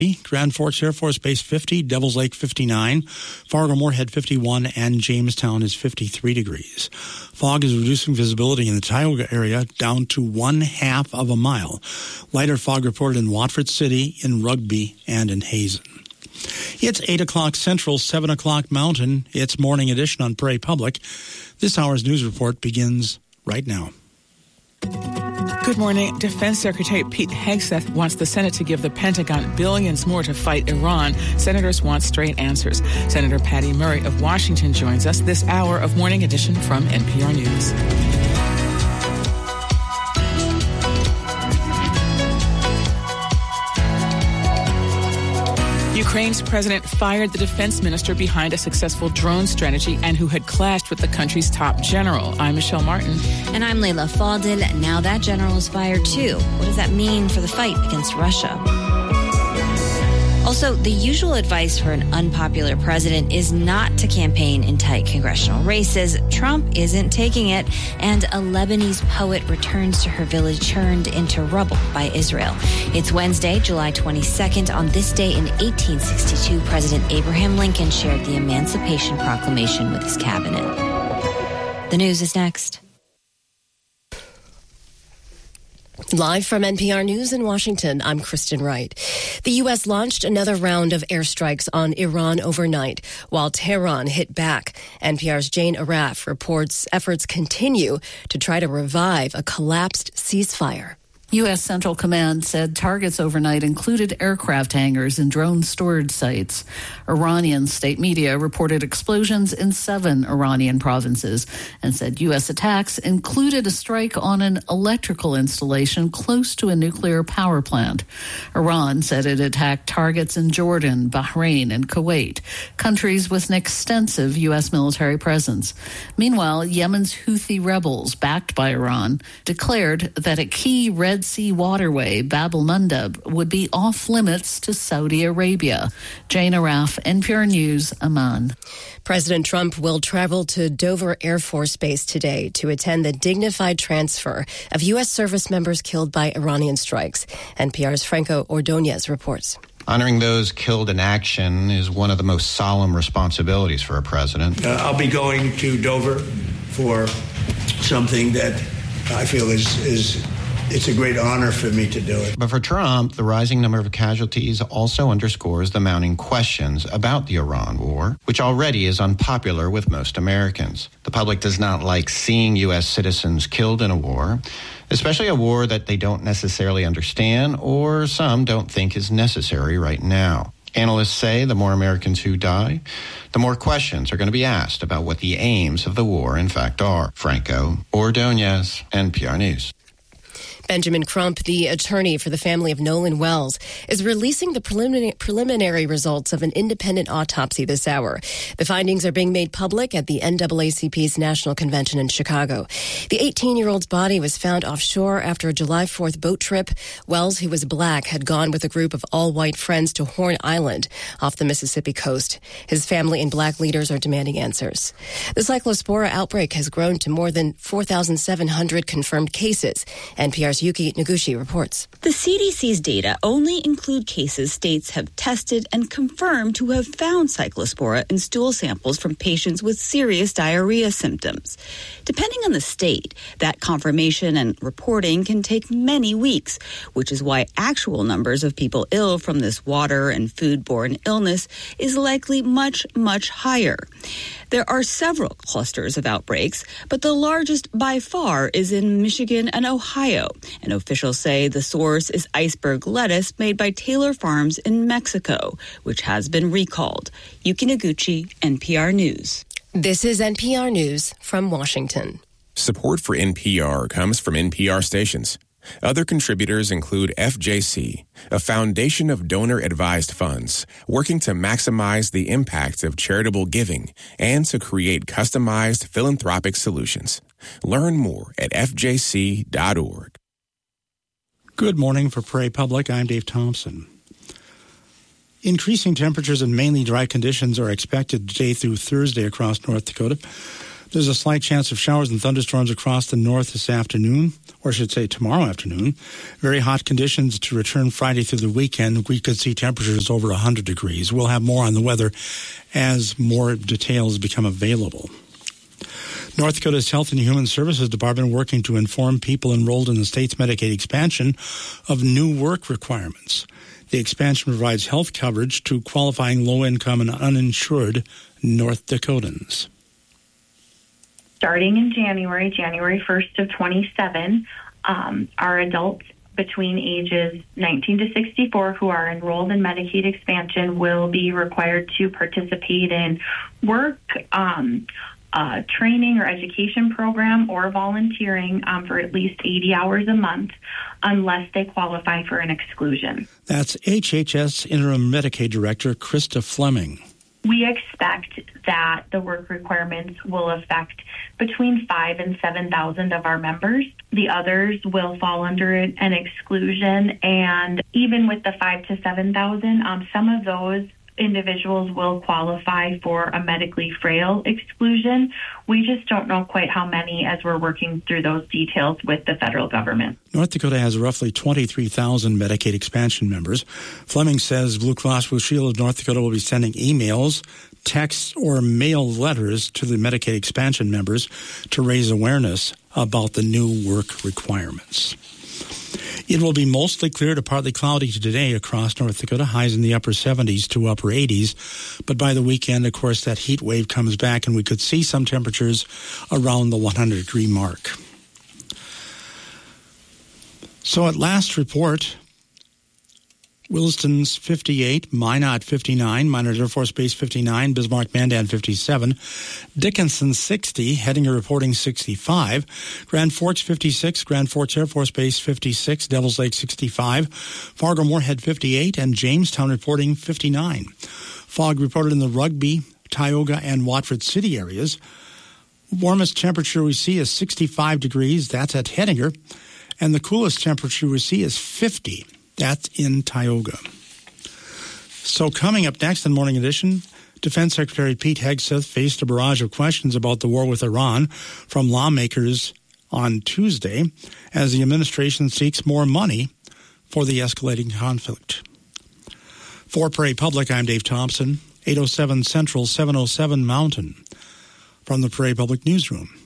Grand Forks Air Force Base 50, Devils Lake 59, Fargo-Moorhead 51, and Jamestown is 53 degrees. Fog is reducing visibility in the Tioga area down to 1/2 of a mile. Lighter fog reported in Watford City, in Rugby, and in Hazen. It's 8 o'clock Central, 7 o'clock Mountain. It's Morning Edition on Prairie Public. This hour's news report begins right now. Good morning. Defense Secretary Pete Hegseth wants the Senate to give the Pentagon billions more to fight Iran. Senators want straight answers. Senator Patty Murray of Washington joins us this hour of Morning Edition from NPR News. Ukraine's president fired the defense minister behind a successful drone strategy and who had clashed with the country's top general. I'm Michelle Martin. And I'm Leila Fadel. Now that general is fired too. What does that mean for the fight against Russia? Also, the usual advice for an unpopular president is not to campaign in tight congressional races. Trump isn't taking it, and a Lebanese poet returns to her village turned into rubble by Israel. It's Wednesday, July 22nd. On this day in 1862, President Abraham Lincoln shared the Emancipation Proclamation with his cabinet. The news is next. Live from NPR News in Washington, I'm Kristen Wright. The U.S. launched another round of airstrikes on Iran overnight, while Tehran hit back. NPR's Jane Araf reports efforts continue to try to revive a collapsed ceasefire. U.S. Central Command said targets overnight included aircraft hangars and drone storage sites. Iranian state media reported explosions in 7 Iranian provinces and said U.S. attacks included a strike on an electrical installation close to a nuclear power plant. Iran said it attacked targets in Jordan, Bahrain, and Kuwait, countries with an extensive U.S. military presence. Meanwhile, Yemen's Houthi rebels, backed by Iran, declared that a key Red Sea waterway, Bab el-Mandeb, would be off limits to Saudi Arabia. Jane Araf, NPR News, Amman. President Trump will travel to Dover Air Force Base today to attend the dignified transfer of U.S. service members killed by Iranian strikes. NPR's Franco Ordonez reports. Honoring those killed in action is one of the most solemn responsibilities for a president. I'll be going to Dover for something that I feel it's a great honor for me to do it. But for Trump, the rising number of casualties also underscores the mounting questions about the Iran war, which already is unpopular with most Americans. The public does not like seeing U.S. citizens killed in a war, especially a war that they don't necessarily understand or some don't think is necessary right now. Analysts say the more Americans who die, the more questions are going to be asked about what the aims of the war in fact are. Franco Ordonez, NPR News. Benjamin Crump, the attorney for the family of Nolan Wells, is releasing the preliminary results of an independent autopsy this hour. The findings are being made public at the NAACP's National Convention in Chicago. The 18-year-old's body was found offshore after a July 4th boat trip. Wells, who was black, had gone with a group of all-white friends to Horn Island off the Mississippi coast. His family and black leaders are demanding answers. The Cyclospora outbreak has grown to more than 4,700 confirmed cases. NPR's Yuki Noguchi reports. The CDC's data only include cases states have tested and confirmed to have found cyclospora in stool samples from patients with serious diarrhea symptoms. Depending on the state, that confirmation and reporting can take many weeks, which is why actual numbers of people ill from this water and foodborne illness is likely much, much higher. There are several clusters of outbreaks, but the largest by far is in Michigan and Ohio. And officials say the source is iceberg lettuce made by Taylor Farms in Mexico, which has been recalled. Yuki Noguchi, NPR News. This is NPR News from Washington. Support for NPR comes from NPR stations. Other contributors include FJC, a foundation of donor-advised funds working to maximize the impact of charitable giving and to create customized philanthropic solutions. Learn more at fjc.org. Good morning for Prairie Public. I'm Dave Thompson. Increasing temperatures and mainly dry conditions are expected today through Thursday across North Dakota. There's a slight chance of showers and thunderstorms across the north this afternoon, or I should say tomorrow afternoon. Very hot conditions to return Friday through the weekend. We could see temperatures over 100 degrees. We'll have more on the weather as more details become available. North Dakota's Health and Human Services Department working to inform people enrolled in the state's Medicaid expansion of new work requirements. The expansion provides health coverage to qualifying low-income and uninsured North Dakotans. Starting in January 1st of 27, our adults between ages 19 to 64 who are enrolled in Medicaid expansion will be required to participate in work, training or education program, or volunteering for at least 80 hours a month unless they qualify for an exclusion. That's HHS Interim Medicaid Director Krista Fleming. We expect that the work requirements will affect between 5,000 and 7,000 of our members. The others will fall under an exclusion, and even with the 5,000 to 7,000, some of those individuals will qualify for a medically frail exclusion. We just don't know quite how many as we're working through those details with the federal government. North Dakota has roughly 23,000 Medicaid expansion members. Fleming says Blue Cross Blue Shield of North Dakota will be sending emails, texts, or mail letters to the Medicaid expansion members to raise awareness about the new work requirements. It will be mostly clear to partly cloudy today across North Dakota, highs in the upper 70s to upper 80s. But by the weekend, of course, that heat wave comes back and we could see some temperatures around the 100-degree mark. So at last report, Williston's 58, Minot 59, Minot Air Force Base 59, Bismarck-Mandan 57, Dickinson 60, Hettinger reporting 65, Grand Forks 56, Grand Forks Air Force Base 56, Devils Lake 65, Fargo-Moorhead 58, and Jamestown reporting 59. Fog reported in the Rugby, Tioga, and Watford City areas. Warmest temperature we see is 65 degrees, that's at Hettinger, and the coolest temperature we see is 50. That's in Tioga. So coming up next in Morning Edition, Defense Secretary Pete Hegseth faced a barrage of questions about the war with Iran from lawmakers on Tuesday as the administration seeks more money for the escalating conflict. For Prairie Public, I'm Dave Thompson, 807 Central, 707 Mountain, from the Prairie Public Newsroom.